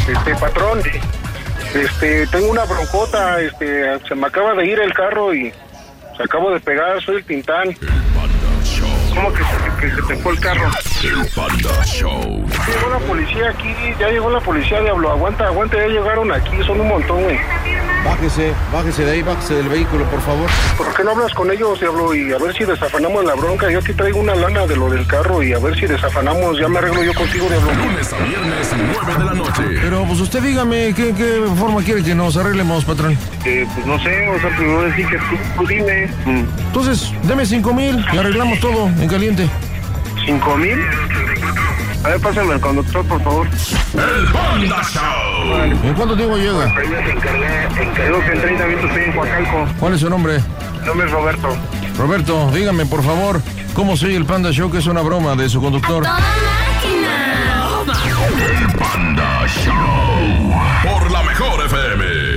Patrón, tengo una broncota, se me acaba de ir el carro y se acabo de pegar, soy el Tintán. El Panda Show. ¿Cómo que se te fue el carro? El Panda Show. Llegó la policía aquí, ya llegó la policía, Diablo, aguanta, ya llegaron aquí, son un montón, güey. Bájese de ahí, bájese del vehículo, por favor. ¿Por qué no hablas con ellos, Diablo? Y a ver si desafanamos la bronca. Yo aquí traigo una lana de lo del carro y a ver si desafanamos. Ya me arreglo yo contigo, Diablo. Lunes a viernes, 9 de la noche. Pero pues usted dígame, ¿qué forma quiere que nos arreglemos, patrón? Pues no sé, o sea, primero decir que tú dime. Entonces, deme 5,000 y arreglamos todo en caliente. ¿5,000? A ver, pásame al conductor, por favor. El Panda Show. ¿En cuánto tiempo llega? Encargo que en 30 minutos estoy en Coacalco. ¿Cuál es su nombre? Mi nombre es Roberto. Roberto, dígame, por favor, ¿cómo se oye el Panda Show, que es una broma de su conductor? El Panda Show. Por la mejor FM.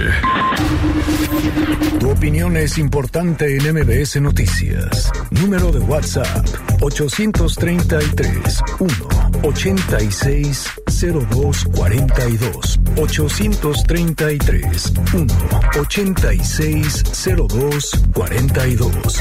Tu opinión es importante en MBS Noticias. Número de WhatsApp 833-186-0242. 833-186-0242.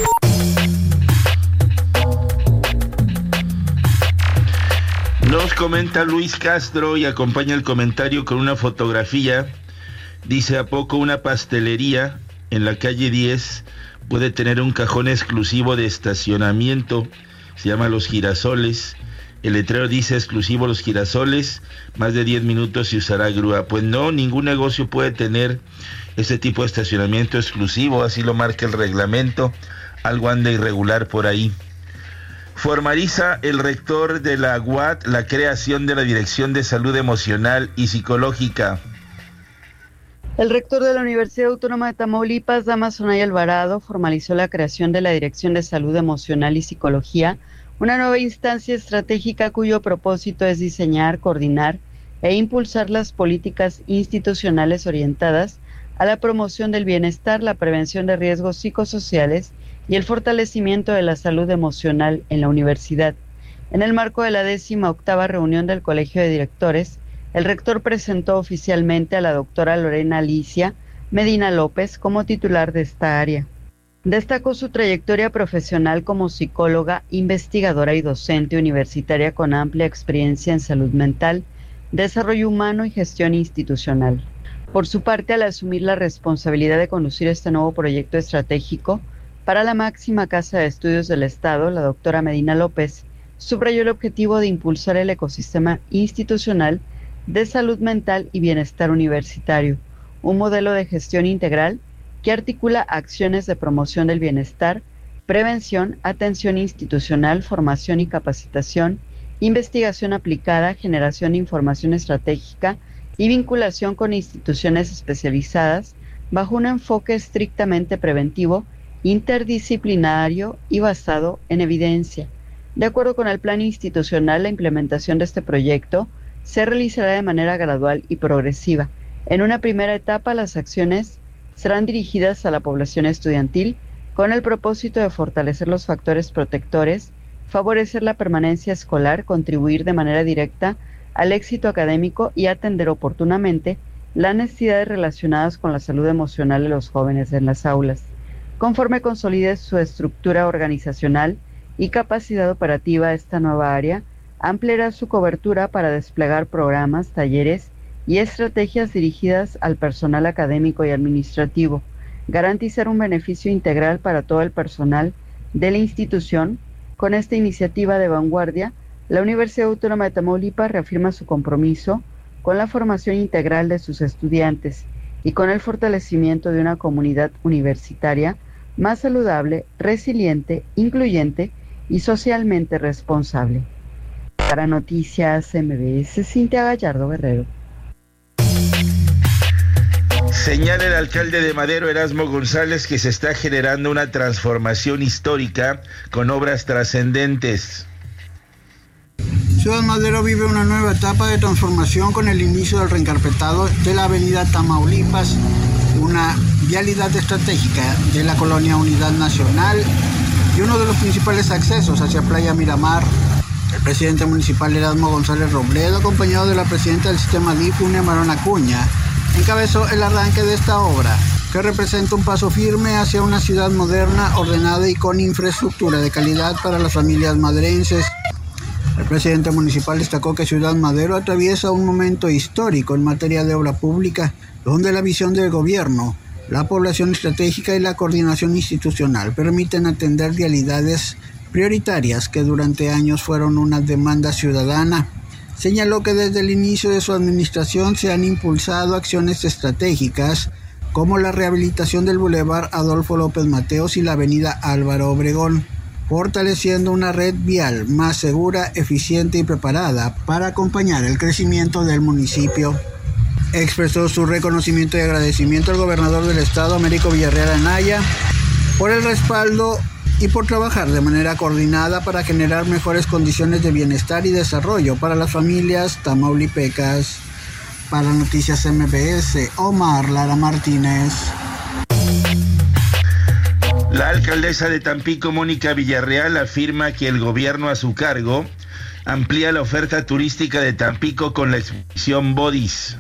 Nos comenta Luis Castro y acompaña el comentario con una fotografía. Dice: ¿a poco una pastelería en la calle 10 puede tener un cajón exclusivo de estacionamiento? Se llama Los Girasoles. El letrero dice: exclusivo Los Girasoles, más de 10 minutos y usará grúa. Pues no, ningún negocio puede tener ese tipo de estacionamiento exclusivo, así lo marca el reglamento. Algo anda irregular por ahí. Formaliza el rector de la UAT la creación de la Dirección de Salud Emocional y Psicológica. El rector de la Universidad Autónoma de Tamaulipas, Damaso Anaya Alvarado, formalizó la creación de la Dirección de Salud Emocional y Psicología, una nueva instancia estratégica cuyo propósito es diseñar, coordinar e impulsar las políticas institucionales orientadas a la promoción del bienestar, la prevención de riesgos psicosociales y el fortalecimiento de la salud emocional en la universidad. En el marco de la 18ª reunión del Colegio de Directores, el rector presentó oficialmente a la doctora Lorena Alicia Medina López como titular de esta área. Destacó su trayectoria profesional como psicóloga, investigadora y docente universitaria con amplia experiencia en salud mental, desarrollo humano y gestión institucional. Por su parte, al asumir la responsabilidad de conducir este nuevo proyecto estratégico para la máxima casa de estudios del Estado, la doctora Medina López subrayó el objetivo de impulsar el ecosistema institucional de salud mental y bienestar universitario, un modelo de gestión integral que articula acciones de promoción del bienestar, prevención, atención institucional, formación y capacitación, investigación aplicada, generación de información estratégica y vinculación con instituciones especializadas bajo un enfoque estrictamente preventivo, interdisciplinario y basado en evidencia. De acuerdo con el plan institucional, la implementación de este proyecto se realizará de manera gradual y progresiva. En una primera etapa, las acciones serán dirigidas a la población estudiantil con el propósito de fortalecer los factores protectores, favorecer la permanencia escolar, contribuir de manera directa al éxito académico y atender oportunamente las necesidades relacionadas con la salud emocional de los jóvenes en las aulas. Conforme consolide su estructura organizacional y capacidad operativa, esta nueva área ampliará su cobertura para desplegar programas, talleres y estrategias dirigidas al personal académico y administrativo, garantizar un beneficio integral para todo el personal de la institución. Con esta iniciativa de vanguardia, la Universidad Autónoma de Tamaulipas reafirma su compromiso con la formación integral de sus estudiantes y con el fortalecimiento de una comunidad universitaria más saludable, resiliente, incluyente y socialmente responsable. Para Noticias MBS, Cintia Gallardo Guerrero. Señala el alcalde de Madero, Erasmo González, que se está generando una transformación histórica con obras trascendentes. Ciudad Madero vive una nueva etapa de transformación con el inicio del reencarpetado de la avenida Tamaulipas, una vialidad estratégica de la colonia Unidad Nacional y uno de los principales accesos hacia Playa Miramar. El presidente municipal Erasmo González Robledo, acompañado de la presidenta del sistema DIF, Unia Marón Acuña, encabezó el arranque de esta obra, que representa un paso firme hacia una ciudad moderna, ordenada y con infraestructura de calidad para las familias maderenses. El presidente municipal destacó que Ciudad Madero atraviesa un momento histórico en materia de obra pública, donde la visión del gobierno, la población estratégica y la coordinación institucional permiten atender vialidades prioritarias que durante años fueron una demanda ciudadana. Señaló que desde el inicio de su administración se han impulsado acciones estratégicas como la rehabilitación del Boulevard Adolfo López Mateos y la avenida Álvaro Obregón, fortaleciendo una red vial más segura, eficiente y preparada para acompañar el crecimiento del municipio. Expresó su reconocimiento y agradecimiento al gobernador del estado, Américo Villarreal Anaya, por el respaldo y por trabajar de manera coordinada para generar mejores condiciones de bienestar y desarrollo para las familias tamaulipecas. Para Noticias MBS, Omar Lara Martínez. La alcaldesa de Tampico, Mónica Villarreal, afirma que el gobierno a su cargo amplía la oferta turística de Tampico con la exposición Bodies.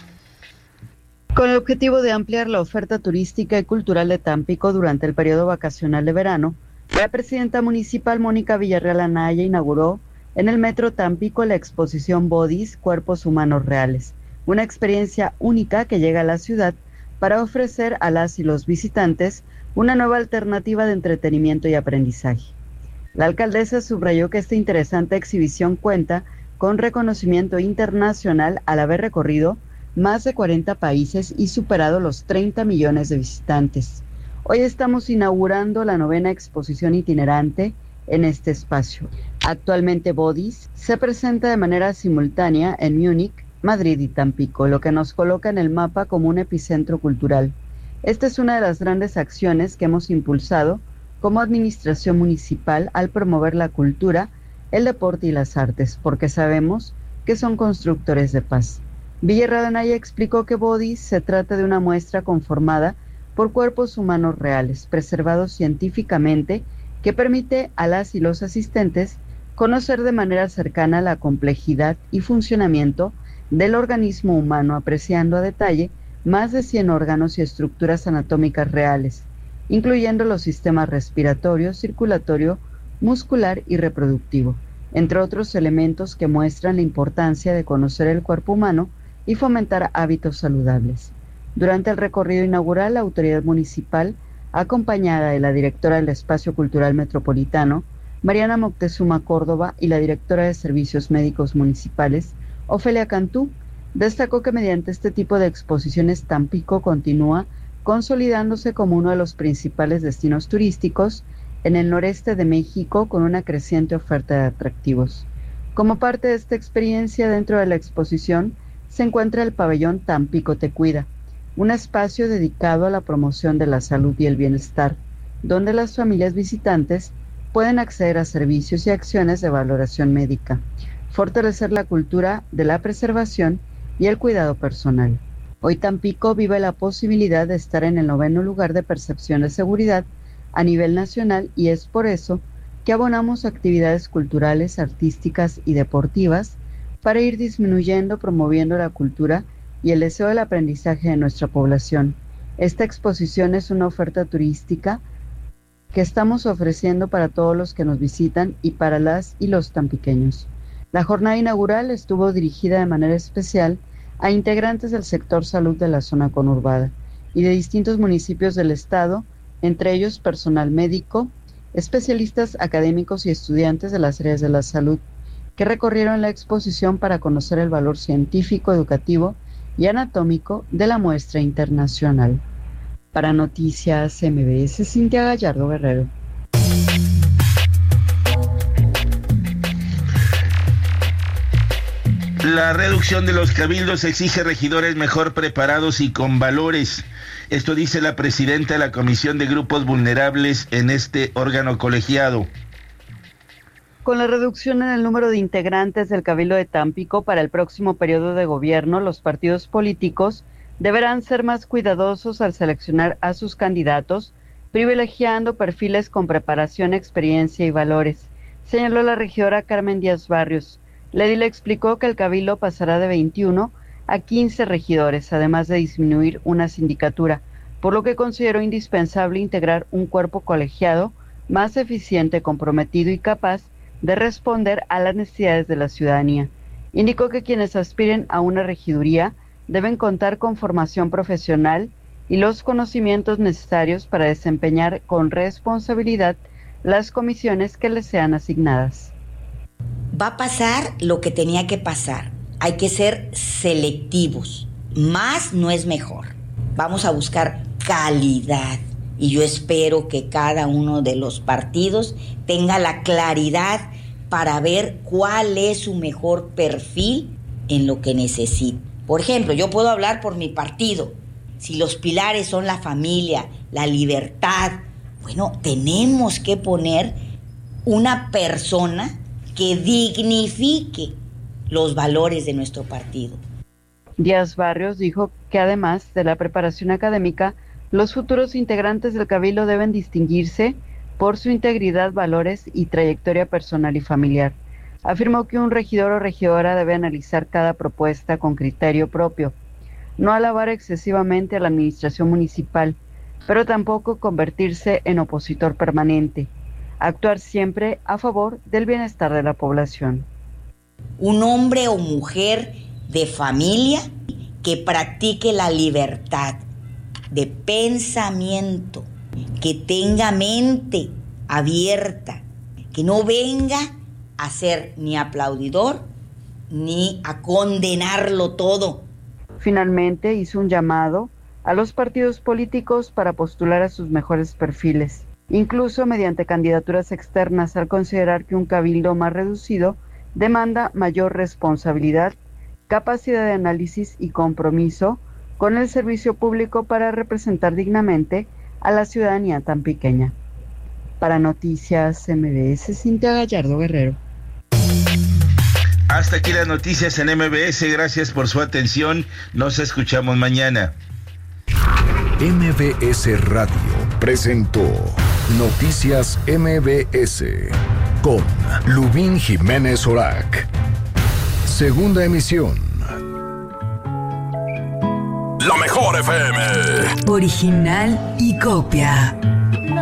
Con el objetivo de ampliar la oferta turística y cultural de Tampico durante el periodo vacacional de verano, la presidenta municipal Mónica Villarreal Anaya inauguró en el Metro Tampico la exposición Bodies, Cuerpos Humanos Reales, una experiencia única que llega a la ciudad para ofrecer a las y los visitantes una nueva alternativa de entretenimiento y aprendizaje. La alcaldesa subrayó que esta interesante exhibición cuenta con reconocimiento internacional al haber recorrido más de 40 países y superado los 30 millones de visitantes. Hoy estamos inaugurando la 9ª exposición itinerante en este espacio. Actualmente Bodies se presenta de manera simultánea en Múnich, Madrid y Tampico, lo que nos coloca en el mapa como un epicentro cultural. Esta es una de las grandes acciones que hemos impulsado como administración municipal al promover la cultura, el deporte y las artes, porque sabemos que son constructores de paz. Villarreal Anaya explicó que Bodies se trata de una muestra conformada por cuerpos humanos reales, preservados científicamente, que permite a las y los asistentes conocer de manera cercana la complejidad y funcionamiento del organismo humano, apreciando a detalle más de 100 órganos y estructuras anatómicas reales, incluyendo los sistemas respiratorio, circulatorio, muscular y reproductivo, entre otros elementos que muestran la importancia de conocer el cuerpo humano y fomentar hábitos saludables. Durante el recorrido inaugural, la autoridad municipal, acompañada de la directora del Espacio Cultural Metropolitano, Mariana Moctezuma Córdoba, y la directora de Servicios Médicos Municipales, Ofelia Cantú, destacó que mediante este tipo de exposiciones Tampico continúa consolidándose como uno de los principales destinos turísticos en el noreste de México, con una creciente oferta de atractivos. Como parte de esta experiencia, dentro de la exposición se encuentra el pabellón Tampico Te Cuida, un espacio dedicado a la promoción de la salud y el bienestar, donde las familias visitantes pueden acceder a servicios y acciones de valoración médica, fortalecer la cultura de la preservación y el cuidado personal. Hoy Tampico vive la posibilidad de estar en el 9º lugar de percepción de seguridad a nivel nacional, y es por eso que abonamos actividades culturales, artísticas y deportivas para ir disminuyendo, promoviendo la cultura y el deseo del aprendizaje de nuestra población. Esta exposición es una oferta turística que estamos ofreciendo para todos los que nos visitan y para las y los tampiqueños. La jornada inaugural estuvo dirigida de manera especial a integrantes del sector salud de la zona conurbada y de distintos municipios del estado, entre ellos personal médico, especialistas académicos y estudiantes de las áreas de la salud, que recorrieron la exposición para conocer el valor científico, educativo y anatómico de la muestra internacional. Para Noticias MBS, Cintia Gallardo Guerrero. La reducción de los cabildos exige regidores mejor preparados y con valores. Esto dice la presidenta de la Comisión de Grupos Vulnerables en este órgano colegiado. Con la reducción en el número de integrantes del Cabildo de Tampico para el próximo periodo de gobierno, los partidos políticos deberán ser más cuidadosos al seleccionar a sus candidatos, privilegiando perfiles con preparación, experiencia y valores, señaló la regidora Carmen Díaz Barrios. La edil explicó que el cabildo pasará de 21 a 15 regidores, además de disminuir una sindicatura, por lo que consideró indispensable integrar un cuerpo colegiado más eficiente, comprometido y capaz de responder a las necesidades de la ciudadanía. Indicó que quienes aspiren a una regiduría deben contar con formación profesional y los conocimientos necesarios para desempeñar con responsabilidad las comisiones que les sean asignadas. Va a pasar lo que tenía que pasar. Hay que ser selectivos. Más no es mejor. Vamos a buscar calidad. Y yo espero que cada uno de los partidos tenga la claridad para ver cuál es su mejor perfil en lo que necesita. Por ejemplo, yo puedo hablar por mi partido. Si los pilares son la familia, la libertad, bueno, tenemos que poner una persona que dignifique los valores de nuestro partido. Díaz Barrios dijo que además de la preparación académica, los futuros integrantes del Cabildo deben distinguirse por su integridad, valores y trayectoria personal y familiar. Afirmó que un regidor o regidora debe analizar cada propuesta con criterio propio, no alabar excesivamente a la administración municipal, pero tampoco convertirse en opositor permanente, actuar siempre a favor del bienestar de la población. Un hombre o mujer de familia que practique la libertad de pensamiento, que tenga mente abierta, que no venga a ser ni aplaudidor ni a condenarlo todo. Finalmente hizo un llamado a los partidos políticos para postular a sus mejores perfiles, incluso mediante candidaturas externas, al considerar que un cabildo más reducido demanda mayor responsabilidad, capacidad de análisis y compromiso con el servicio público para representar dignamente a la ciudadanía tan pequeña. Para Noticias MBS, Cintia Gallardo Guerrero. Hasta aquí las noticias en MBS. Gracias por su atención. Nos escuchamos mañana. MBS Radio presentó Noticias MBS con Lubín Jiménez Orac. Segunda emisión. La mejor FM. Original y copia.